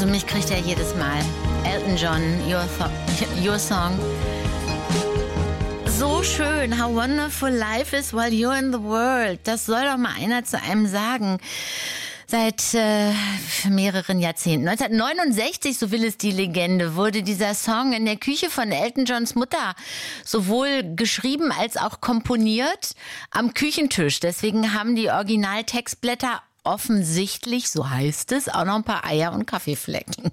Also mich kriegt er jedes Mal. Elton John, Your Song. So schön. How wonderful life is while you're in the world. Das soll doch mal einer zu einem sagen. Seit mehreren Jahrzehnten. 1969, so will es die Legende, wurde dieser Song in der Küche von Elton Johns Mutter sowohl geschrieben als auch komponiert am Küchentisch. Deswegen haben die Originaltextblätter offensichtlich, so heißt es, auch noch ein paar Eier und Kaffeeflecken.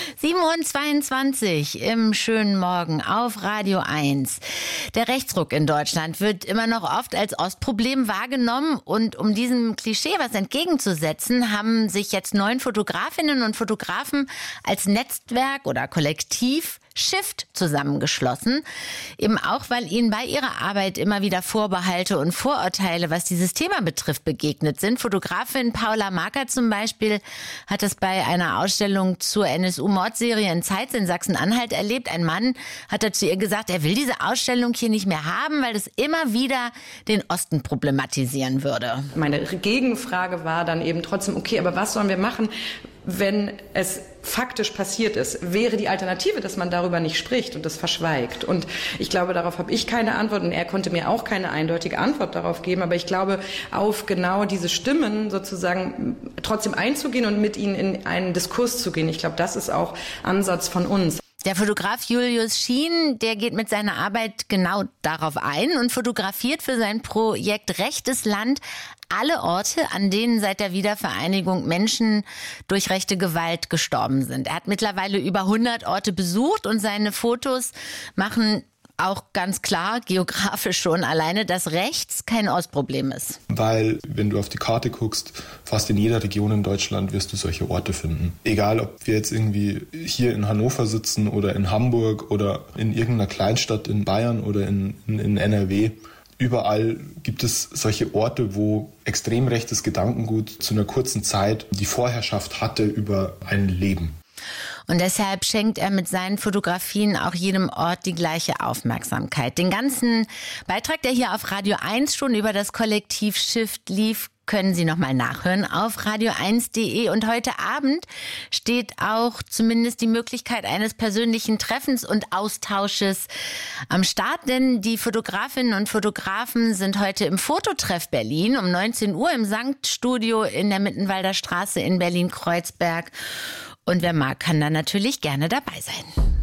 7:22 im schönen Morgen auf Radio 1. Der Rechtsruck in Deutschland wird immer noch oft als Ostproblem wahrgenommen und um diesem Klischee was entgegenzusetzen, haben sich jetzt 9 Fotografinnen und Fotografen als Netzwerk oder Kollektiv Shift zusammengeschlossen, eben auch, weil ihnen bei ihrer Arbeit immer wieder Vorbehalte und Vorurteile, was dieses Thema betrifft, begegnet sind. Fotografin Paula Marker zum Beispiel hat es bei einer Ausstellung zur NSU-Mordserie in Zeitz in Sachsen-Anhalt erlebt. Ein Mann hat zu ihr gesagt, er will diese Ausstellung hier nicht mehr haben, weil es immer wieder den Osten problematisieren würde. Meine Gegenfrage war dann eben trotzdem, okay, aber was sollen wir machen, wenn es faktisch passiert ist? Wäre die Alternative, dass man darüber nicht spricht und das verschweigt? Und ich glaube, darauf habe ich keine Antwort und er konnte mir auch keine eindeutige Antwort darauf geben. Aber ich glaube, auf genau diese Stimmen sozusagen trotzdem einzugehen und mit ihnen in einen Diskurs zu gehen, ich glaube, das ist auch Ansatz von uns. Der Fotograf Julius Schien, der geht mit seiner Arbeit genau darauf ein und fotografiert für sein Projekt Rechtes Land alle Orte, an denen seit der Wiedervereinigung Menschen durch rechte Gewalt gestorben sind. Er hat mittlerweile über 100 Orte besucht und seine Fotos machen auch ganz klar, geografisch schon alleine, dass rechts kein Ostproblem ist. Weil, wenn du auf die Karte guckst, fast in jeder Region in Deutschland wirst du solche Orte finden. Egal, ob wir jetzt irgendwie hier in Hannover sitzen oder in Hamburg oder in irgendeiner Kleinstadt in Bayern oder in NRW. Überall gibt es solche Orte, wo extrem rechtes Gedankengut zu einer kurzen Zeit die Vorherrschaft hatte über ein Leben. Und deshalb schenkt er mit seinen Fotografien auch jedem Ort die gleiche Aufmerksamkeit. Den ganzen Beitrag, der hier auf Radio 1 schon über das Kollektiv Shift lief, können Sie nochmal nachhören auf radio1.de. Und heute Abend steht auch zumindest die Möglichkeit eines persönlichen Treffens und Austausches am Start. Denn die Fotografinnen und Fotografen sind heute im Fototreff Berlin um 19 Uhr im Sankt-Studio in der Mittenwalder Straße in Berlin-Kreuzberg. Und wer mag, kann da natürlich gerne dabei sein.